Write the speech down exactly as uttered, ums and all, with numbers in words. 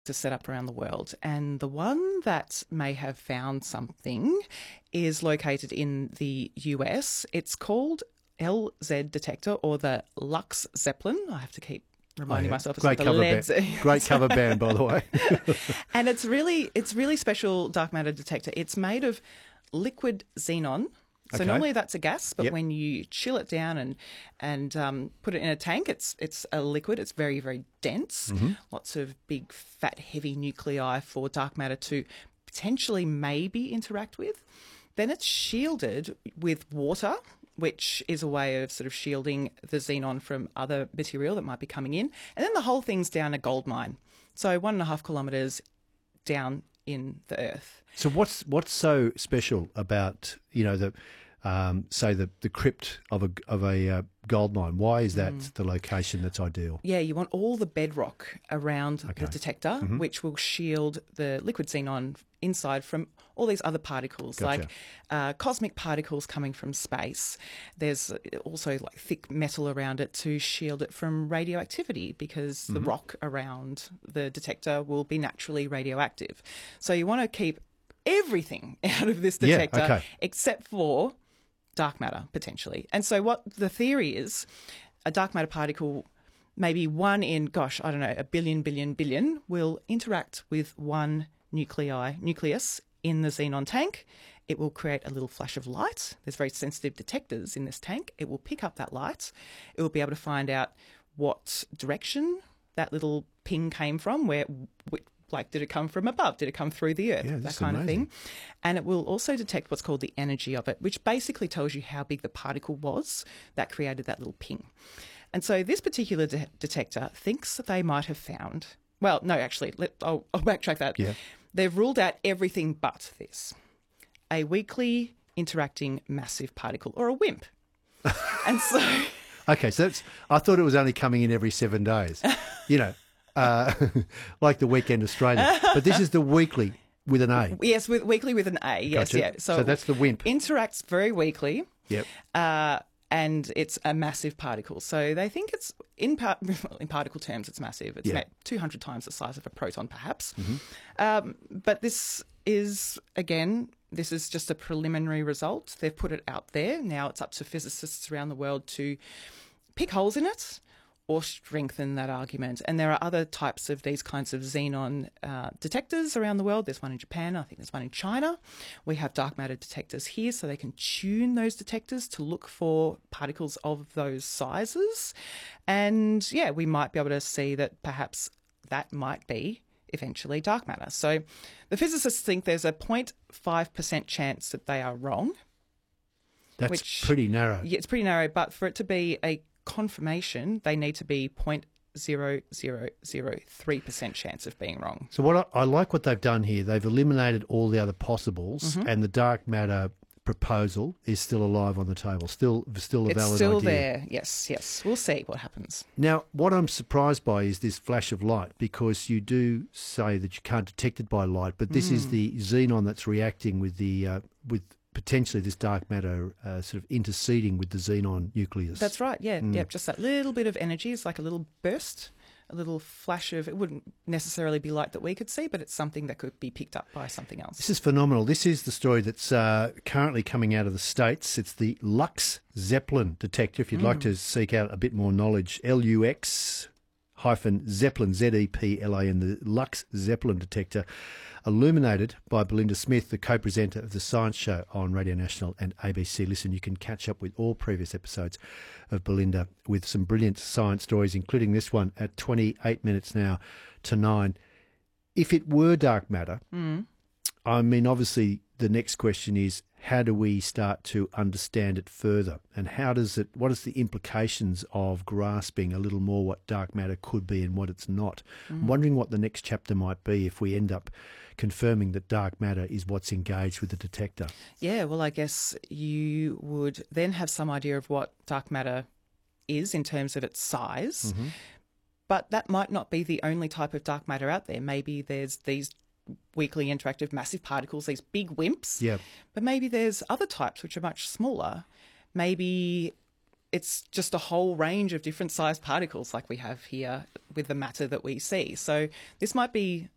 are set up around the world, and the one that may have found something is located in the U S. It's called L Z detector, or the Lux Zeppelin. I have to keep reminding oh, yeah. myself. It's Great the cover Led band. Great cover band, by the way. And it's really it's really special dark matter detector. It's made of liquid xenon. So Okay. normally that's a gas, but Yep. when you chill it down and and um, put it in a tank, it's it's a liquid. It's very, very dense. Mm-hmm. Lots of big, fat, heavy nuclei for dark matter to potentially maybe interact with. Then it's shielded with water, which is a way of sort of shielding the xenon from other material that might be coming in. And then the whole thing's down a gold mine. So one and a half kilometres down in the earth. So what's what's so special about, you know, the um, say the, the crypt of a of a uh, gold mine? Why is that Mm. the location that's ideal? Yeah, you want all the bedrock around Okay. the detector, Mhm. which will shield the liquid xenon inside from all these other particles, Gotcha. like uh, cosmic particles coming from space. There's also like thick metal around it to shield it from radioactivity, because the Mhm. rock around the detector will be naturally radioactive. So you want to keep everything out of this Yeah, detector okay. except for dark matter, potentially. And so what the theory is, a dark matter particle, maybe one in, gosh, I don't know, a billion, billion, billion, will interact with one nuclei, nucleus in the xenon tank. It will create a little flash of light. There's very sensitive detectors in this tank. It will pick up that light. It will be able to find out what direction that little ping came from, where, wh- like, did it come from above? Did it come through the earth? Yeah, that that's kind amazing. of thing. And it will also detect what's called the energy of it, which basically tells you how big the particle was that created that little ping. And so this particular de- detector thinks that they might have found, well, no, actually, let, I'll, I'll backtrack that. Yeah. They've ruled out everything but this, a weakly interacting massive particle, or a WIMP. And so... Okay, so that's, I thought it was only coming in every seven days, you know, uh, like the Weekend Australia. But this is the weekly with an A. Yes, with, weekly with an A, yes, Gotcha. yeah. So that's the WIMP. Interacts very weakly. Yep. Uh, and it's a massive particle. So they think it's, in, par- in particle terms, it's massive. It's Yeah. about two hundred times the size of a proton, perhaps. Mm-hmm. Um, but this is, again, this is just a preliminary result. They've put it out there. Now it's up to physicists around the world to pick holes in it or strengthen that argument. And there are other types of these kinds of xenon uh, detectors around the world. There's one in Japan. I think there's one in China. We have dark matter detectors here, so they can tune those detectors to look for particles of those sizes. And yeah, we might be able to see that perhaps that might be eventually dark matter. So the physicists think there's a zero point five percent chance that they are wrong. That's Which- pretty narrow. Yeah, it's pretty narrow, but for it to be a confirmation, they need to be zero point zero zero zero three percent chance of being wrong. So what I, I like what they've done here. They've eliminated all the other possibles, Mm-hmm. and the dark matter proposal is still alive on the table, still still a It's valid still idea. there. Yes, yes. We'll see what happens. Now, what I'm surprised by is this flash of light, because you do say that you can't detect it by light, but this Mm. is the xenon that's reacting with the uh, with potentially this dark matter uh, sort of interceding with the xenon nucleus. That's right. Yeah, Mm. yeah. Just that little bit of energy. It's like a little burst, a little flash of. It wouldn't necessarily be light that we could see, but it's something that could be picked up by something else. This is phenomenal. This is the story that's uh, currently coming out of the States. It's the Lux Zeppelin detector. If you'd like to seek out a bit more knowledge, L U X hyphen Zeppelin, Z E P L A N, the Lux Zeppelin detector, illuminated by Belinda Smith, the co-presenter of the Science Show on Radio National and A B C Listen. You can catch up with all previous episodes of Belinda with some brilliant science stories, including this one at twenty-eight minutes now to nine. If it were dark matter, Mm. I mean, obviously, the next question is, how do we start to understand it further? And how does it, what is the implications of grasping a little more what dark matter could be and what it's not? I'm wondering what the next chapter might be if we end up confirming that dark matter is what's engaged with the detector. Yeah, well, I guess you would then have some idea of what dark matter is in terms of its size. Mm-hmm. But that might not be the only type of dark matter out there. Maybe there's these weakly interactive massive particles, these big WIMPs. Yeah. But maybe there's other types which are much smaller. Maybe it's just a whole range of different sized particles like we have here with the matter that we see. So this might be